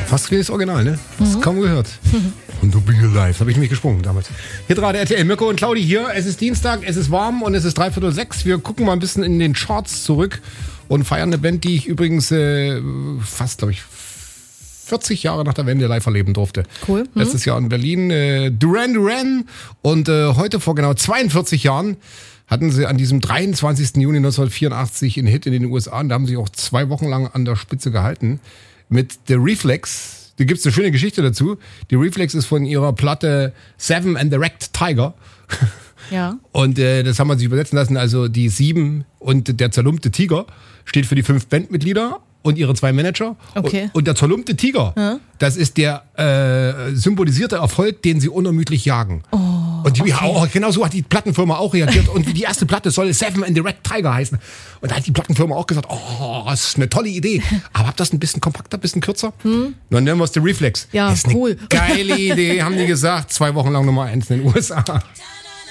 Fast wie das Original, ne? Das ist kaum gehört. Und du bist live. Da habe ich mich gesprungen damals. Hier gerade RTL, Mirko und Claudi hier. Es ist Dienstag, es ist warm und es ist 5:45. Wir gucken mal ein bisschen in den Charts zurück und feiern eine Band, die ich übrigens fast, glaube ich, 40 Jahre nach der Wende live erleben durfte. Cool. Letztes Jahr in Berlin. Duran Duran. Und heute vor genau 42 Jahren hatten sie an diesem 23. Juni 1984 einen Hit in den USA. Und da haben sie auch 2 Wochen lang an der Spitze gehalten. Mit The Reflex. Da gibt's eine schöne Geschichte dazu. Die Reflex ist von ihrer Platte Seven and the Wrecked Tiger. Ja. Und das haben wir sich übersetzen lassen. Also die 7 und der zerlumpte Tiger steht für die 5 Bandmitglieder und ihre 2 Manager. Okay. Und der zerlumpte Tiger, das ist der symbolisierte Erfolg, den sie unermüdlich jagen. Oh, und die, okay. genau so hat die Plattenfirma auch reagiert. Und die erste Platte soll Seven and the Wrecked Tiger heißen. Und da hat die Plattenfirma auch gesagt, oh, das ist eine tolle Idee. Aber habt das ein bisschen kompakter, ein bisschen kürzer? Dann nennen wir es The Reflex. Ja, das ist cool. Eine geile Idee, haben die gesagt. 2 Wochen lang Nummer 1 in den USA.